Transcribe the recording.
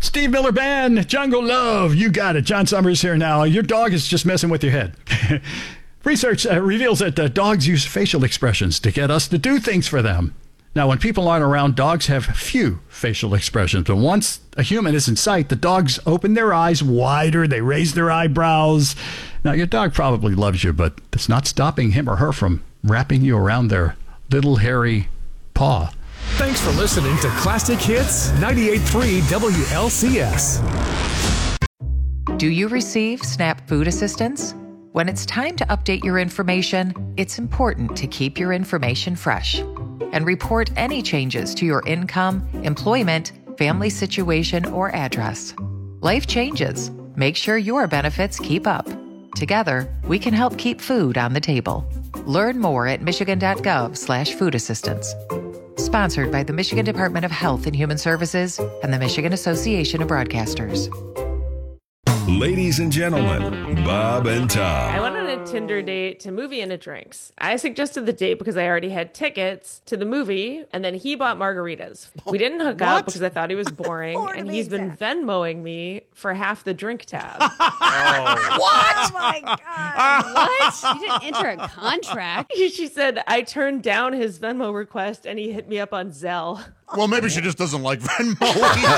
Steve Miller Band, Jungle Love. You got it. John Summers here now. Your dog is just messing with your head. Research reveals that dogs use facial expressions to get us to do things for them. Now, when people aren't around, dogs have few facial expressions. But once a human is in sight, the dogs open their eyes wider. They raise their eyebrows. Now, your dog probably loves you, but it's not stopping him or her from wrapping you around their little hairy paw. Thanks for listening to Classic Hits 98.3 WLCS. Do you receive SNAP food assistance? When it's time to update your information, it's important to keep your information fresh and report any changes to your income, employment, family situation, or address. Life changes. Make sure your benefits keep up. Together, we can help keep food on the table. Learn more at michigan.gov/food assistance. Sponsored by the Michigan Department of Health and Human Services and the Michigan Association of Broadcasters. Ladies and gentlemen, Bob and Tom. I went on a Tinder date to movie and a drinks. I suggested the date because I already had tickets to the movie, and then he bought margaritas. We didn't hook up because I thought he was boring, and he's been Venmoing me for half the drink tab. What? Oh my God. What? You didn't enter a contract. She said I turned down his Venmo request, and he hit me up on Zelle. Well, maybe she just doesn't like Venmo.